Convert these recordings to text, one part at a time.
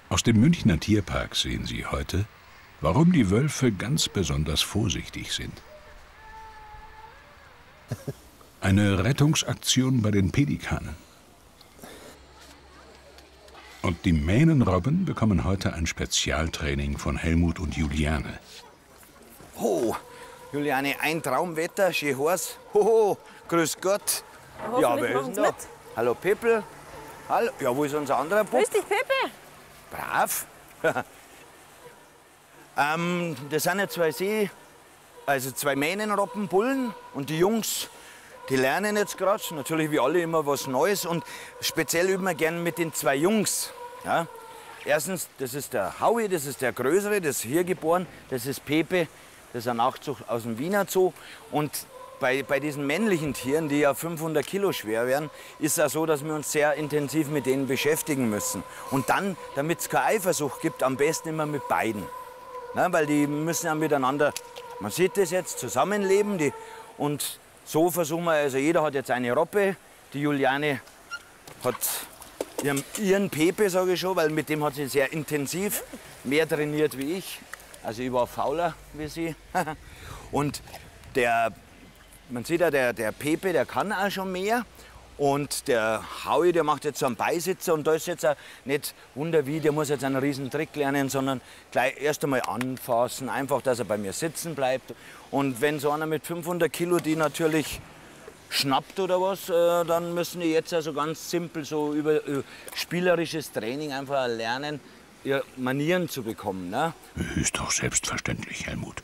Aus dem Münchner Tierpark sehen Sie heute, warum die Wölfe ganz besonders vorsichtig sind. Eine Rettungsaktion bei den Pelikanen. Und die Mähnenrobben bekommen heute ein Spezialtraining von Helmut und Juliane. Oh, Juliane, ein Traumwetter, schön heiß. Hoho, grüß Gott. Ja, wer ist denn da? Hallo Peppel. Hallo. Ja, wo ist unser anderer Bub? Grüß dich, Peppe. Brav. Das sind ja zwei Mähnenrobben, Bullen. Und die Jungs, die lernen jetzt gerade, natürlich wie alle immer was Neues. Und speziell üben wir gerne mit den zwei Jungs. Ja? Erstens, das ist der Howie, das ist der Größere, das ist hier geboren. Das ist Pepe, das ist ein Nachzug aus dem Wiener Zoo. Und bei diesen männlichen Tieren, die ja 500 Kilo schwer werden, ist es so, dass wir uns sehr intensiv mit denen beschäftigen müssen. Und dann, damit es keine Eifersucht gibt, am besten immer mit beiden. Na, weil die müssen ja miteinander, man sieht das jetzt, zusammenleben. Und so versuchen wir, also jeder hat jetzt eine Robbe. Die Juliane hat ihren Pepe, sage ich schon, weil mit dem hat sie sehr intensiv mehr trainiert wie ich. Also ich war fauler wie sie. Und man sieht ja, der Pepe, der kann auch schon mehr. Und der Howie, der macht jetzt so einen Beisitzer. Und da ist jetzt auch nicht Wunder wie, der muss jetzt einen riesen Trick lernen, sondern gleich erst einmal anfassen, einfach, dass er bei mir sitzen bleibt. Und wenn so einer mit 500 Kilo die natürlich schnappt oder was, dann müssen die jetzt also ganz simpel so über spielerisches Training einfach lernen, ihre Manieren zu bekommen. Ne? Ist doch selbstverständlich, Helmut.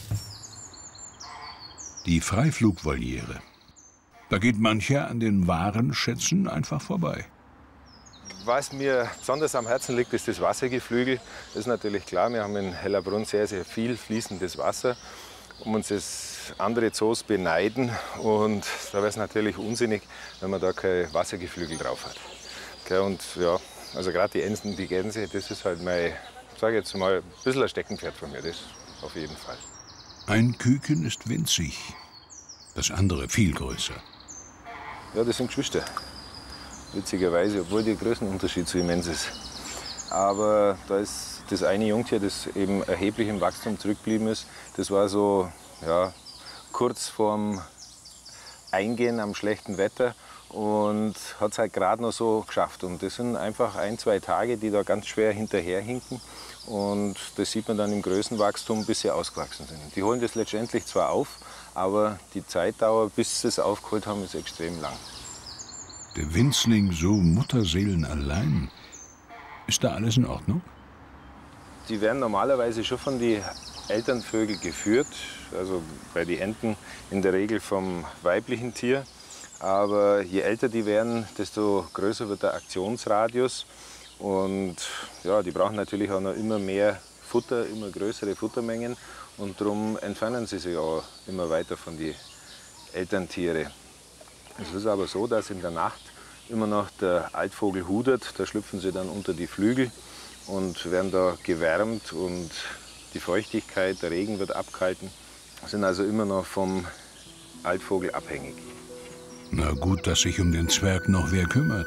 Die Freiflugvoliere. Da geht mancher an den wahren Schätzen einfach vorbei. Was mir besonders am Herzen liegt, ist das Wassergeflügel. Das ist natürlich klar, wir haben in Hellerbrunn sehr, sehr viel fließendes Wasser. Um uns das andere Zoos beneiden. Und da wäre es natürlich unsinnig, wenn man da kein Wassergeflügel drauf hat. Okay, und ja, also gerade die Enten, die Gänse, das ist halt mein, sage jetzt mal, ein bisschen ein Steckenpferd von mir, das auf jeden Fall. Ein Küken ist winzig, das andere viel größer. Ja, das sind Geschwister. Witzigerweise, obwohl der Größenunterschied so immens ist. Aber da ist das eine Jungtier, das eben erheblich im Wachstum zurückgeblieben ist. Das war so ja, kurz vorm Eingehen am schlechten Wetter und hat es halt gerade noch so geschafft. Und das sind einfach 1, 2 Tage, die da ganz schwer hinterherhinken. Und das sieht man dann im Größenwachstum, bis sie ausgewachsen sind. Die holen das letztendlich zwar auf, aber die Zeitdauer, bis sie es aufgeholt haben, ist extrem lang. Der Winzling so mutterseelenallein. Ist da alles in Ordnung? Die werden normalerweise schon von den Elternvögeln geführt, also bei den Enten in der Regel vom weiblichen Tier. Aber je älter die werden, desto größer wird der Aktionsradius. Und ja, die brauchen natürlich auch noch immer mehr Futter, immer größere Futtermengen. Und darum entfernen sie sich auch immer weiter von den Elterntiere. Es ist aber so, dass in der Nacht immer noch der Altvogel hudert. Da schlüpfen sie dann unter die Flügel und werden da gewärmt. Und die Feuchtigkeit, der Regen wird abgehalten. Sind also immer noch vom Altvogel abhängig. Na gut, dass sich um den Zwerg noch wer kümmert.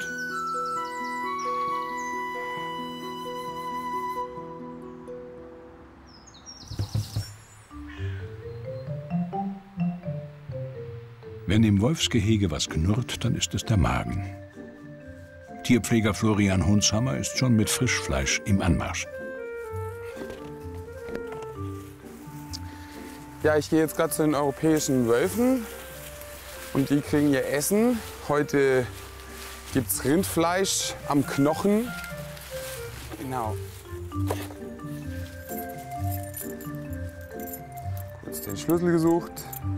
Wenn im Wolfsgehege was knurrt, dann ist es der Magen. Tierpfleger Florian Hunshammer ist schon mit Frischfleisch im Anmarsch. Ja, ich gehe jetzt gerade zu den europäischen Wölfen und die kriegen ihr Essen. Heute gibt es Rindfleisch am Knochen. Genau. Kurz den Schlüssel gesucht.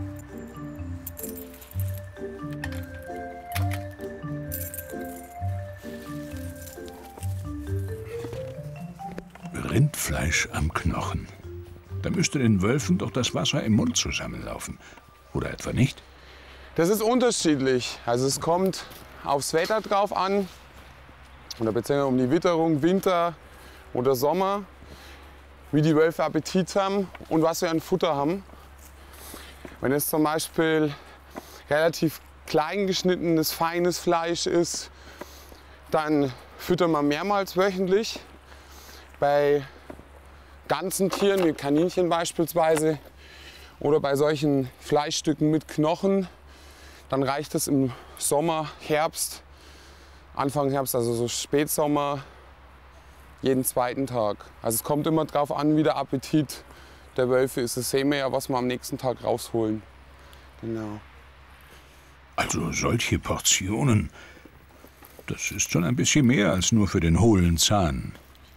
Rindfleisch am Knochen. Da müsste den Wölfen doch das Wasser im Mund zusammenlaufen. Oder etwa nicht? Das ist unterschiedlich. Also es kommt aufs Wetter drauf an. Oder beziehungsweise um die Witterung, Winter oder Sommer. Wie die Wölfe Appetit haben und was wir an Futter haben. Wenn es zum Beispiel relativ klein geschnittenes, feines Fleisch ist, dann füttern wir mehrmals wöchentlich. bei ganzen Tieren, wie Kaninchen beispielsweise, oder bei solchen Fleischstücken mit Knochen, dann reicht es im Sommer, Herbst, Anfang Herbst, also so Spätsommer, jeden zweiten Tag. Also es kommt immer darauf an, wie der Appetit der Wölfe ist. Das sehen wir ja, was wir am nächsten Tag rausholen. Genau. Also solche Portionen, das ist schon ein bisschen mehr als nur für den hohlen Zahn.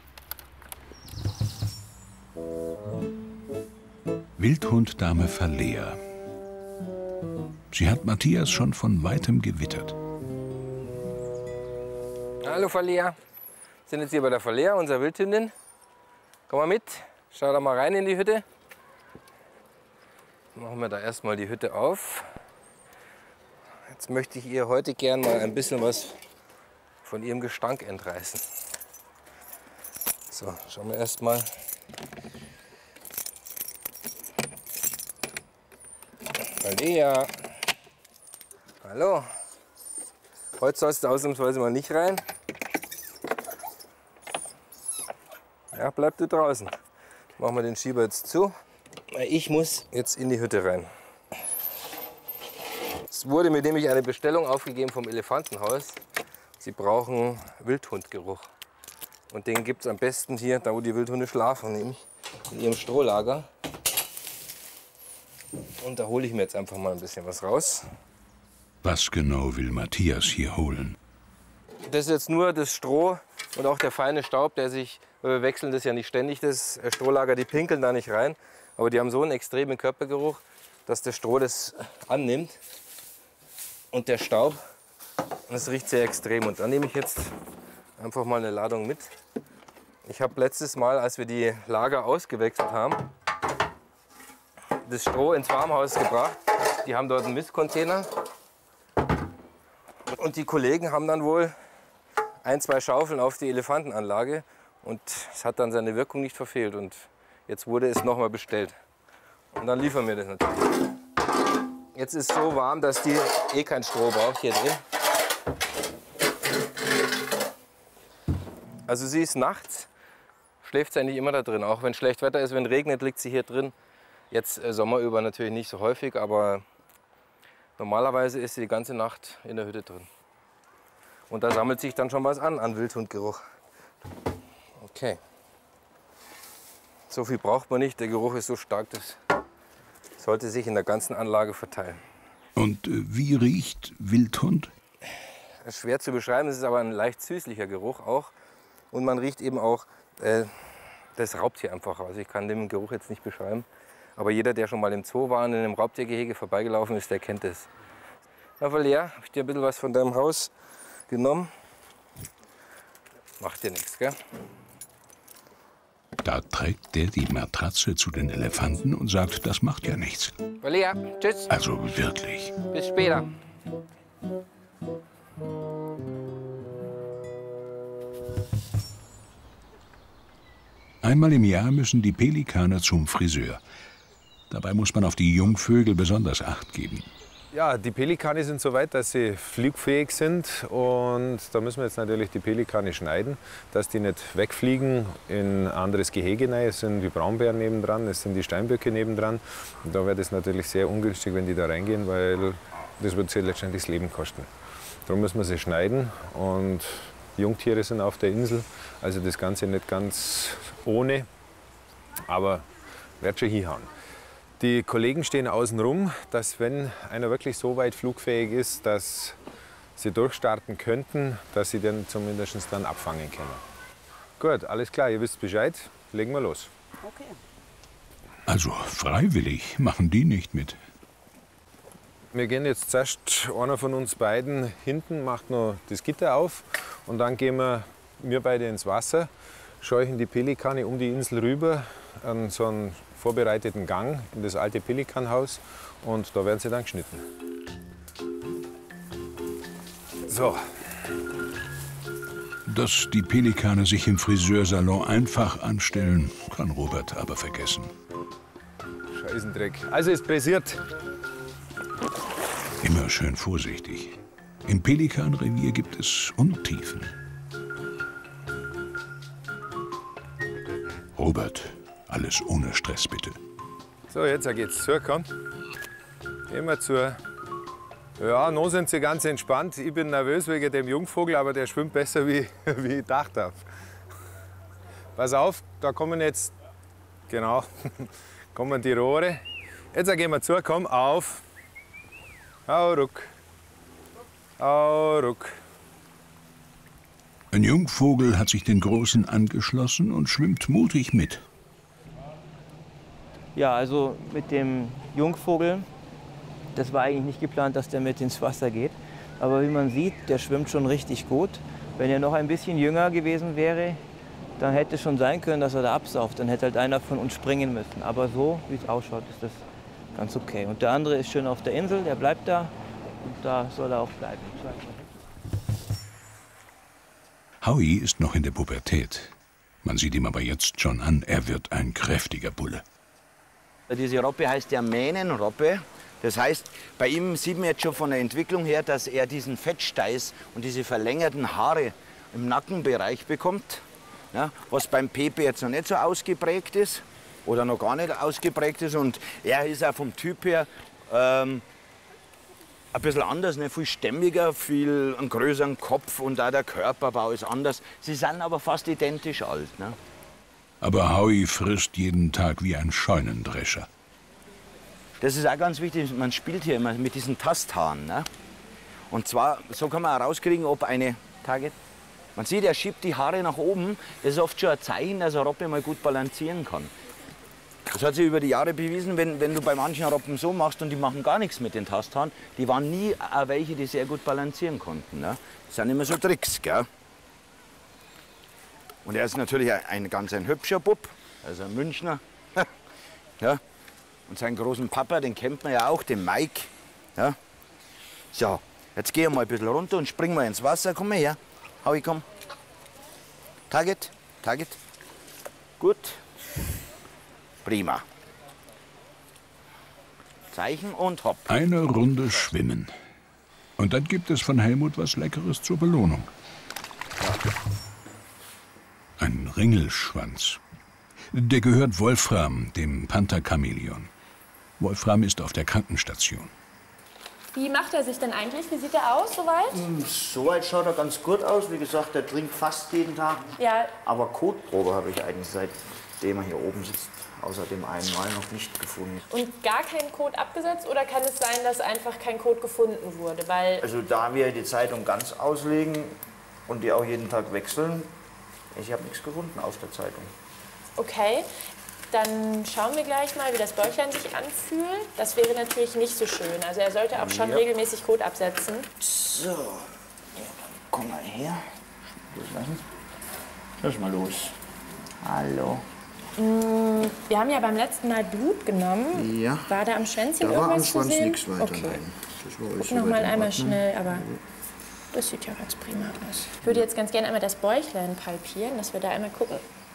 Wildhunddame Verlehr. Sie hat Matthias schon von weitem gewittert. Hallo Verlehr. Wir sind jetzt hier bei der Verlehr, unserer Wildhündin. Komm mal mit, schau da mal rein in die Hütte. Machen wir da erstmal die Hütte auf. Jetzt möchte ich ihr heute gern mal ein bisschen was von ihrem Gestank entreißen. So, schauen wir erstmal. Verlehr. Hallo. Heute sollst du ausnahmsweise mal nicht rein. Ja, bleib du draußen. Machen wir den Schieber jetzt zu. Ich muss jetzt in die Hütte rein. Es wurde mir nämlich eine Bestellung aufgegeben vom Elefantenhaus. Sie brauchen Wildhundgeruch. Und den gibt es am besten hier, da wo die Wildhunde schlafen, nämlich in ihrem Strohlager. Und da hole ich mir jetzt einfach mal ein bisschen was raus. Was genau will Matthias hier holen? Das ist jetzt nur das Stroh und auch der feine Staub, der sich, wir wechseln das ja nicht ständig, das Strohlager, die pinkeln da nicht rein. Aber die haben so einen extremen Körpergeruch, dass das Stroh das annimmt. Und der Staub, das riecht sehr extrem. Und dann nehme ich jetzt einfach mal eine Ladung mit. Ich habe letztes Mal, als wir die Lager ausgewechselt haben, das Stroh ins Farmhaus gebracht. Die haben dort einen Mistcontainer. Und die Kollegen haben dann wohl 1, 2 Schaufeln auf die Elefantenanlage. Und es hat dann seine Wirkung nicht verfehlt. Und jetzt wurde es nochmal bestellt. Und dann liefern wir das natürlich. Jetzt ist es so warm, dass die eh kein Stroh braucht hier drin. Also sie ist nachts, schläft sie eigentlich immer da drin. Auch wenn schlecht Wetter ist, wenn regnet, liegt sie hier drin. Jetzt sommerüber natürlich nicht so häufig, aber normalerweise ist sie die ganze Nacht in der Hütte drin. Und da sammelt sich dann schon was an Wildhundgeruch. Okay. So viel braucht man nicht, der Geruch ist so stark, das sollte sich in der ganzen Anlage verteilen. Und wie riecht Wildhund? Das ist schwer zu beschreiben, es ist aber ein leicht süßlicher Geruch auch. Und man riecht eben auch das Raubtier einfach raus. Ich kann den Geruch jetzt nicht beschreiben. Aber jeder, der schon mal im Zoo war und in einem Raubtiergehege vorbeigelaufen ist, der kennt es. Na Verlehr, habe ich dir ein bisschen was von deinem Haus genommen? Macht dir nichts, gell? Da trägt der die Matratze zu den Elefanten und sagt, das macht ja nichts. Verlehr, tschüss. Also wirklich. Bis später. Einmal im Jahr müssen die Pelikane zum Friseur. Dabei muss man auf die Jungvögel besonders Acht geben. Ja, die Pelikane sind so weit, dass sie flugfähig sind. Und da müssen wir jetzt natürlich die Pelikane schneiden, dass die nicht wegfliegen in ein anderes Gehege rein. Es sind die Braunbären nebendran, es sind die Steinböcke nebendran. Und da wäre es natürlich sehr ungünstig, wenn die da reingehen, weil das wird sie letztendlich das Leben kosten. Darum müssen wir sie schneiden. Und Jungtiere sind auf der Insel, also das Ganze nicht ganz ohne, aber wird schon hinhauen. Die Kollegen stehen außen rum, dass wenn einer wirklich so weit flugfähig ist, dass sie durchstarten könnten, dass sie den zumindest dann abfangen können. Gut, alles klar, ihr wisst Bescheid, legen wir los. Okay. Also freiwillig machen die nicht mit. Wir gehen jetzt zuerst, einer von uns beiden hinten macht noch das Gitter auf und dann gehen wir beide ins Wasser, scheuchen die Pelikane um die Insel rüber an so einen vorbereiteten Gang in das alte Pelikanhaus und da werden sie dann geschnitten. So. Dass die Pelikane sich im Friseursalon einfach anstellen, kann Robert aber vergessen. Scheißendreck. Also ist pressiert. Immer schön vorsichtig. Im Pelikanrevier gibt es Untiefen. Robert, alles ohne Stress bitte. So, jetzt geht's zu, komm. Gehen wir zu. Ja, noch sind sie ganz entspannt. Ich bin nervös wegen dem Jungvogel, aber der schwimmt besser, wie ich gedacht habe. Pass auf, da kommen jetzt, genau, kommen die Rohre. Jetzt gehen wir zu, komm, auf. Au, ruck. Au, ruck. Ein Jungvogel hat sich den Großen angeschlossen und schwimmt mutig mit. Ja, also mit dem Jungvogel, das war eigentlich nicht geplant, dass der mit ins Wasser geht. Aber wie man sieht, der schwimmt schon richtig gut. Wenn er noch ein bisschen jünger gewesen wäre, dann hätte es schon sein können, dass er da absauft. Dann hätte halt einer von uns springen müssen. Aber so, wie es ausschaut, ist das ganz okay. Und der andere ist schön auf der Insel, der bleibt da. Und da soll er auch bleiben. Howie ist noch in der Pubertät. Man sieht ihm aber jetzt schon an, er wird ein kräftiger Bulle. Diese Robbe heißt ja Mähnenrobbe. Das heißt, bei ihm sieht man jetzt schon von der Entwicklung her, dass er diesen Fettsteiß und diese verlängerten Haare im Nackenbereich bekommt. Ja, was beim Pepe jetzt noch nicht so ausgeprägt ist oder noch gar nicht ausgeprägt ist. Und er ist auch vom Typ her ein bisschen anders, ne? Viel stämmiger, viel einen größeren Kopf und auch der Körperbau ist anders. Sie sind aber fast identisch alt. Ne? Aber Howie frisst jeden Tag wie ein Scheunendrescher. Das ist auch ganz wichtig, man spielt hier immer mit diesen Tasthaaren. Ne? Und zwar, so kann man auch rauskriegen, ob eine Target... Man sieht, er schiebt die Haare nach oben. Das ist oft schon ein Zeichen, dass eine Robbe mal gut balancieren kann. Das hat sich über die Jahre bewiesen, wenn du bei manchen Robben so machst und die machen gar nichts mit den Tasthaaren, die waren nie auch welche, die sehr gut balancieren konnten. Ne? Das sind immer so Tricks. Gell? Und er ist natürlich ein ganz hübscher Bub, also ein Münchner. Ja? Und seinen großen Papa, den kennt man ja auch, den Mike. Ja? So, jetzt gehen wir mal ein bisschen runter und springen wir ins Wasser. Komm mal her. Howie, komm. Target, Target. Gut. Prima. Zeichen und hopp. Eine Runde schwimmen. Und dann gibt es von Helmut was Leckeres zur Belohnung. Ein Ringelschwanz. Der gehört Wolfram, dem Panther-Chamäleon. Wolfram ist auf der Krankenstation. Wie macht er sich denn eigentlich? Wie sieht er aus soweit? Soweit schaut er ganz gut aus. Wie gesagt, er trinkt fast jeden Tag. Ja. Aber Kotprobe habe ich eigentlich, seitdem er hier oben sitzt, außer dem einen Mal noch nicht gefunden. Und gar kein Kot abgesetzt oder kann es sein, dass einfach kein Kot gefunden wurde? Weil Also da wir die Zeitung ganz auslegen und die auch jeden Tag wechseln, ich habe nichts gefunden auf der Zeitung. okay, dann schauen wir gleich mal, wie das Bäuchlein sich anfühlt. Das wäre natürlich nicht so schön. Also er sollte auch schon regelmäßig Kot absetzen. So, ja, dann komm mal her. Loslassen. Lass mal los. Hallo. Wir haben ja beim letzten Mal Blut genommen. Ja. War da am Schwänzchen Da war am irgendwas zu Schwanz sehen? nichts weiter. Okay. Nein. Das war Guck noch mal einmal schnell, aber das sieht ja ganz prima aus. Ich würde jetzt ganz gerne einmal das Bäuchlein palpieren, dass wir da einmal gucken.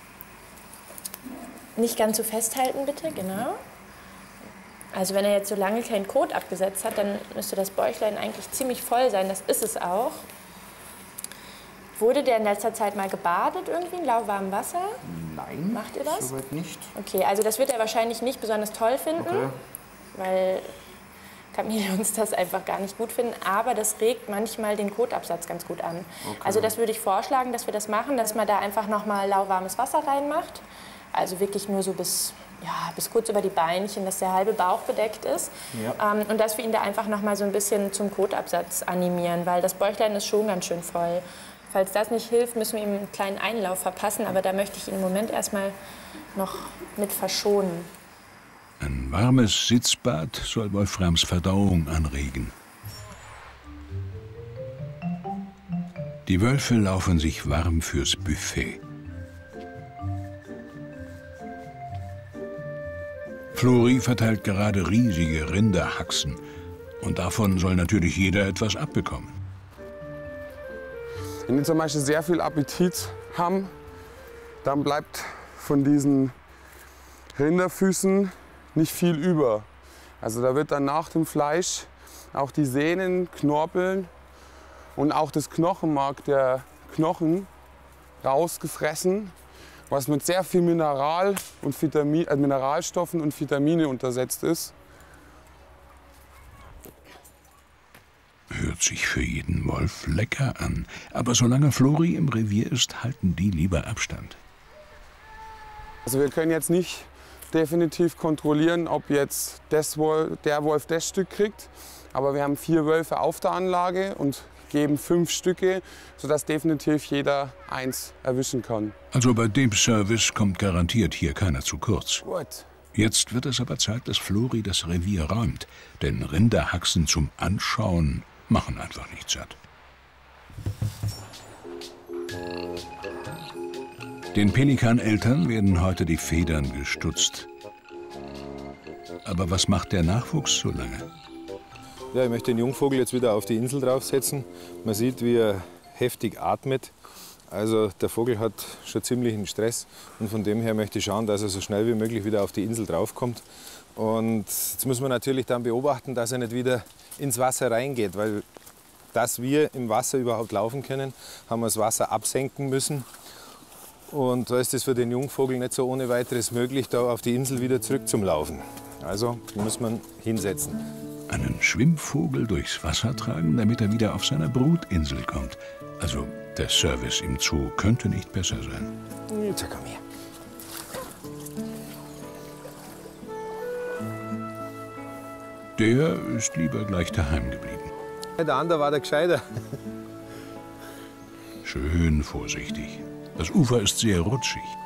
Nicht ganz so festhalten, bitte, genau. Also wenn er jetzt so lange keinen Kot abgesetzt hat, dann müsste das Bäuchlein eigentlich ziemlich voll sein. Das ist es auch. Wurde der in letzter Zeit mal gebadet irgendwie in lauwarmem Wasser? Nein. Macht ihr das? Soweit nicht. Okay, also das wird er wahrscheinlich nicht besonders toll finden, Okay. weil Chamäleons das einfach gar nicht gut finden. Aber das regt manchmal den Kotabsatz ganz gut an. Okay. Also das würde ich vorschlagen, dass wir das machen, dass man da einfach noch mal lauwarmes Wasser reinmacht. Also wirklich nur so bis kurz über die Beinchen, dass der halbe Bauch bedeckt ist. Ja. Und dass wir ihn da einfach noch mal so ein bisschen zum Kotabsatz animieren, weil das Bäuchlein ist schon ganz schön voll. Falls das nicht hilft, müssen wir ihm einen kleinen Einlauf verpassen, aber da möchte ich ihn im Moment erstmal noch mit verschonen. Ein warmes Sitzbad soll Wolframs Verdauung anregen. Die Wölfe laufen sich warm fürs Buffet. Flori verteilt gerade riesige Rinderhaxen. Und davon soll natürlich jeder etwas abbekommen. Wenn die zum Beispiel sehr viel Appetit haben, dann bleibt von diesen Rinderfüßen nicht viel über. Also da wird dann nach dem Fleisch auch die Sehnen, Knorpeln und auch das Knochenmark der Knochen rausgefressen. was mit sehr viel Mineralstoffen und Vitamine untersetzt ist. Hört sich für jeden Wolf lecker an. Aber solange Flori im Revier ist, halten die lieber Abstand. Also wir können jetzt nicht definitiv kontrollieren, ob jetzt der Wolf das Stück kriegt. Aber wir haben 4 Wölfe auf der Anlage und geben 5 Stücke, sodass definitiv jeder eins erwischen kann. Also bei dem Service kommt garantiert hier keiner zu kurz. Gut. Jetzt wird es aber Zeit, dass Flori das Revier räumt. Denn Rinderhaxen zum Anschauen machen einfach nicht satt. Den Pelikaneltern werden heute die Federn gestutzt. Aber was macht der Nachwuchs so lange? Ja, ich möchte den Jungvogel jetzt wieder auf die Insel draufsetzen. Man sieht, wie er heftig atmet. Also der Vogel hat schon ziemlichen Stress und von dem her möchte ich schauen, dass er so schnell wie möglich wieder auf die Insel draufkommt. Und jetzt muss man natürlich dann beobachten, dass er nicht wieder ins Wasser reingeht, weil dass wir im Wasser überhaupt laufen können, haben wir das Wasser absenken müssen. Und da ist es für den Jungvogel nicht so ohne weiteres möglich, da auf die Insel wieder zurück zum Laufen. Also muss man hinsetzen. Einen Schwimmvogel durchs Wasser tragen, damit er wieder auf seine Brutinsel kommt. Also der Service im Zoo könnte nicht besser sein. Jetzt komm her. Der ist lieber gleich daheim geblieben. Der andere war der Gescheiter. Schön vorsichtig. Das Ufer ist sehr rutschig.